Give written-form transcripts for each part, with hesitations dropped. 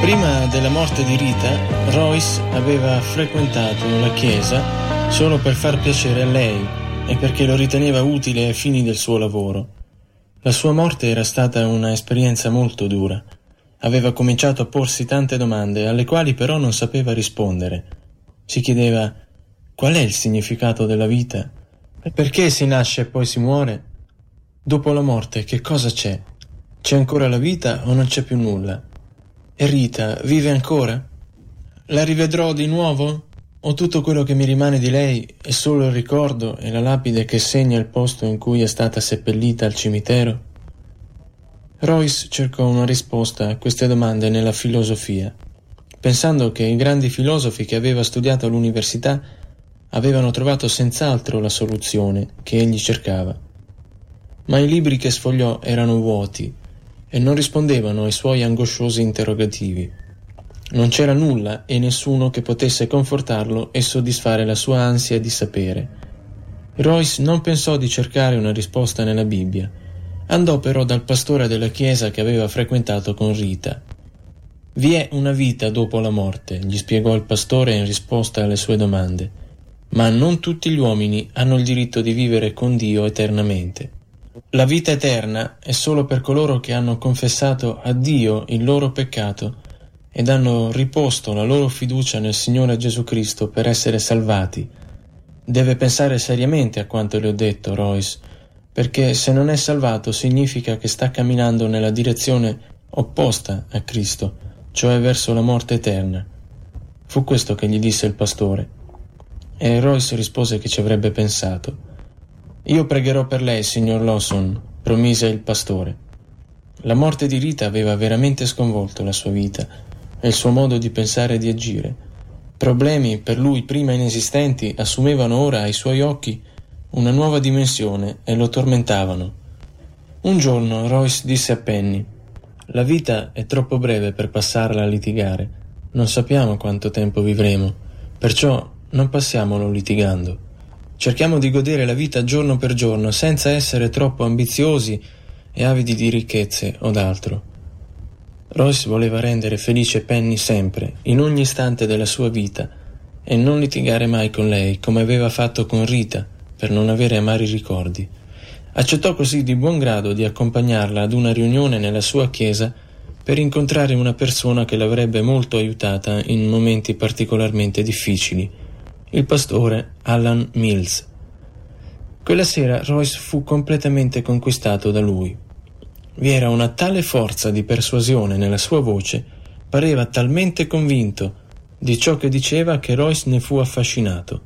Prima della morte di Rita, Royce aveva frequentato la chiesa solo per far piacere a lei e perché lo riteneva utile ai fini del suo lavoro. La sua morte era stata una esperienza molto dura. Aveva cominciato a porsi tante domande alle quali però non sapeva rispondere. Si chiedeva: qual è il significato della vita? E perché si nasce e poi si muore? Dopo la morte che cosa c'è? C'è ancora la vita o non c'è più nulla? E Rita vive ancora? La rivedrò di nuovo? O tutto quello che mi rimane di lei è solo il ricordo e la lapide che segna il posto in cui è stata seppellita al cimitero? Royce cercò una risposta a queste domande nella filosofia, pensando che i grandi filosofi che aveva studiato all'università avevano trovato senz'altro la soluzione che egli cercava. Ma i libri che sfogliò erano vuoti e non rispondevano ai suoi angosciosi interrogativi. Non c'era nulla e nessuno che potesse confortarlo e soddisfare la sua ansia di sapere. Royce non pensò di cercare una risposta nella Bibbia. Andò però dal pastore della chiesa che aveva frequentato con Rita. Vi è una vita dopo la morte, gli spiegò il pastore in risposta alle sue domande, ma non tutti gli uomini hanno il diritto di vivere con Dio eternamente. La vita eterna è solo per coloro che hanno confessato a Dio il loro peccato ed hanno riposto la loro fiducia nel Signore Gesù Cristo per essere salvati. Deve pensare seriamente a quanto le ho detto, Royce, perché se non è salvato significa che sta camminando nella direzione opposta a Cristo, cioè verso la morte eterna. Fu questo che gli disse il pastore, e Royce rispose che ci avrebbe pensato. Io pregherò per lei, signor Lawson, promise il pastore. La morte di Rita aveva veramente sconvolto la sua vita e il suo modo di pensare e di agire. Problemi per lui prima inesistenti assumevano ora ai suoi occhi una nuova dimensione e lo tormentavano. Un giorno Royce disse a Penny: la vita è troppo breve per passarla a litigare. Non sappiamo quanto tempo vivremo, perciò non passiamolo litigando. Cerchiamo di godere la vita giorno per giorno senza essere troppo ambiziosi e avidi di ricchezze o d'altro. Royce voleva rendere felice Penny sempre, in ogni istante della sua vita, e non litigare mai con lei come aveva fatto con Rita per non avere amari ricordi. Accettò così di buon grado di accompagnarla ad una riunione nella sua chiesa per incontrare una persona che l'avrebbe molto aiutata in momenti particolarmente difficili. Il pastore Alan Mills. Quella sera Royce fu completamente conquistato da lui. Vi era una tale forza di persuasione nella sua voce, pareva talmente convinto di ciò che diceva che Royce ne fu affascinato.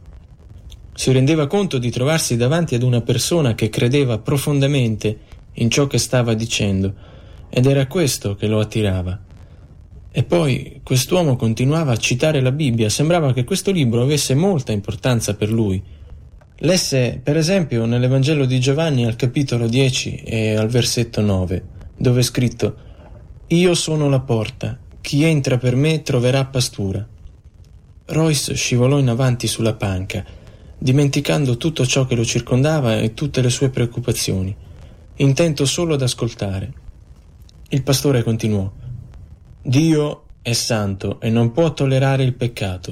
Si rendeva conto di trovarsi davanti ad una persona che credeva profondamente in ciò che stava dicendo, ed era questo che lo attirava. E poi quest'uomo continuava a citare la Bibbia, sembrava che questo libro avesse molta importanza per lui. Lesse, per esempio, nell'Evangelo di Giovanni al capitolo 10 e al versetto 9, dove è scritto: «Io sono la porta, chi entra per me troverà pastura». Royce scivolò in avanti sulla panca, dimenticando tutto ciò che lo circondava e tutte le sue preoccupazioni, intento solo ad ascoltare. Il pastore continuò: Dio è santo e non può tollerare il peccato.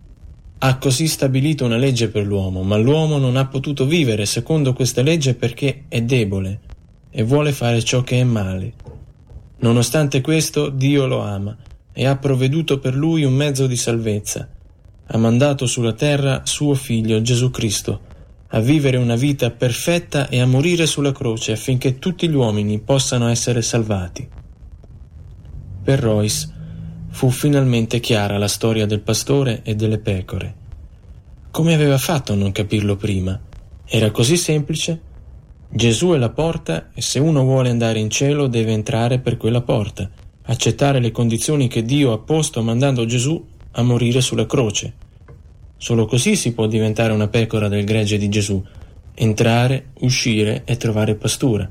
Ha così stabilito una legge per l'uomo, ma l'uomo non ha potuto vivere secondo questa legge perché è debole e vuole fare ciò che è male. Nonostante questo, Dio lo ama e ha provveduto per lui un mezzo di salvezza. Ha mandato sulla terra suo figlio Gesù Cristo a vivere una vita perfetta e a morire sulla croce affinché tutti gli uomini possano essere salvati. Per Royce fu finalmente chiara la storia del pastore e delle pecore. Come aveva fatto a non capirlo prima? Era così semplice. Gesù è la porta e se uno vuole andare in cielo deve entrare per quella porta, accettare le condizioni che Dio ha posto mandando Gesù a morire sulla croce. Solo così si può diventare una pecora del gregge di Gesù, entrare, uscire e trovare pastura.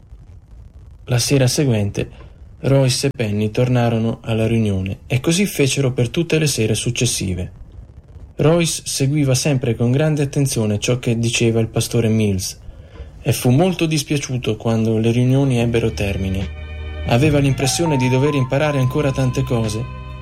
La sera seguente Royce e Penny tornarono alla riunione e così fecero per tutte le sere successive. Royce seguiva sempre con grande attenzione ciò che diceva il pastore Mills e fu molto dispiaciuto quando le riunioni ebbero termine. Aveva l'impressione di dover imparare ancora tante cose